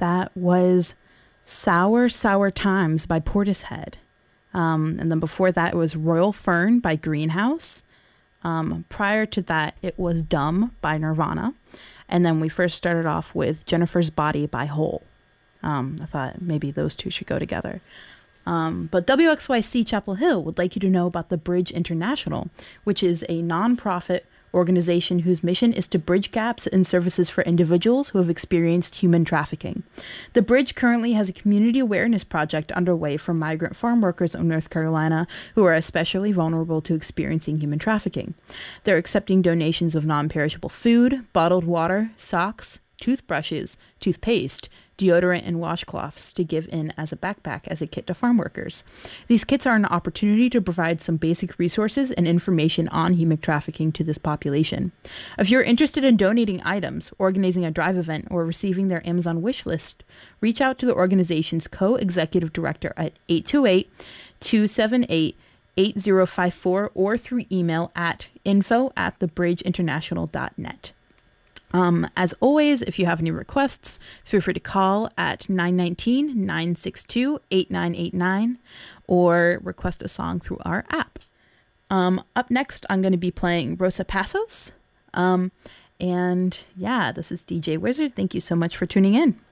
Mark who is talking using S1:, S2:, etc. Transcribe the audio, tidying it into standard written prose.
S1: That was Sour Sour Times by Portishead. And then before that, it was Royal Fern by Greenhouse. Prior to that, it was Dumb by Nirvana. And then we first started off with Jennifer's Body by Hole. I thought maybe those two should go together. But WXYC Chapel Hill would like you to know about the Bridge International, which is a nonprofit organization whose mission is to bridge gaps in services for individuals who have experienced human trafficking. The Bridge currently has a community awareness project underway for migrant farm workers in North Carolina who are especially vulnerable to experiencing human trafficking. They're accepting donations of non-perishable food, bottled water, socks, toothbrushes, toothpaste, deodorant, and washcloths to give in as a backpack as a kit to farm workers. These kits are an opportunity to provide some basic resources and information on human trafficking to this population. If you're interested in donating items, organizing a drive event, or receiving their Amazon wish list, reach out to the organization's co-executive director at 828-278-8054 or through email at info@thebridgeinternational.net. As always, if you have any requests, feel free to call at 919-962-8989 or request a song through our app. Up next, I'm going to be playing Rosa Passos. And yeah, this is DJ Wizard. Thank you so much for tuning in.